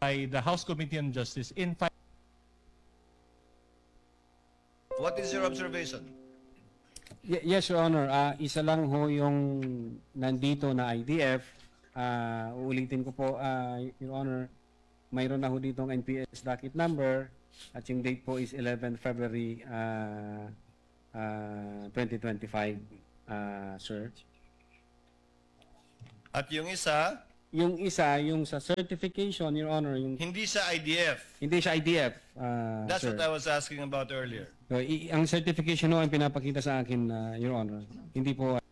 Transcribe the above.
by the House Committee on Justice in What is your observation? Yes, Your Honor. Isa lang ho yung nandito na IDF. Uulitin ko po, Your Honor, mayroon na ho ditong NPS docket number at yung date po is 11 February 2025, sir. At yung isa, Yung isa, yung sa certification, Your Honor, yung hindi sa IDF. hindi siya IDF, That's sir. what I was asking about earlier. So, ang certification ho ang pinapakita sa akin, Your Honor. Hindi po